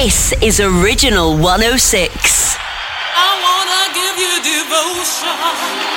This is Original 106. I wanna give you devotion.